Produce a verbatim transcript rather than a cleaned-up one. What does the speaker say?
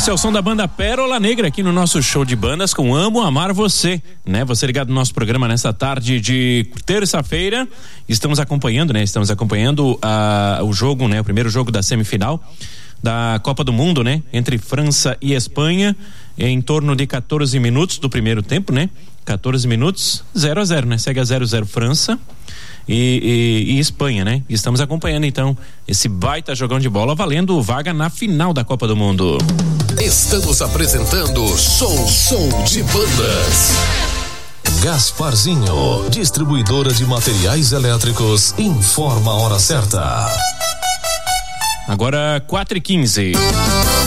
Esse é o som da banda Pérola Negra aqui no nosso show de bandas com Amo Amar Você, né? Você ligado no nosso programa nessa tarde de terça-feira. Estamos acompanhando, né? Estamos acompanhando uh, o jogo, né? O primeiro jogo da semifinal da Copa do Mundo, né? Entre França e Espanha, em torno de quatorze minutos do primeiro tempo, né? quatorze minutos, zero a zero, né? Segue a zero a zero França e, e, e Espanha, né? E estamos acompanhando então esse baita jogão de bola valendo vaga na final da Copa do Mundo. Estamos apresentando Show Show de Bandas. Gasparzinho, distribuidora de materiais elétricos, informa a hora certa. Agora quatro e quinze.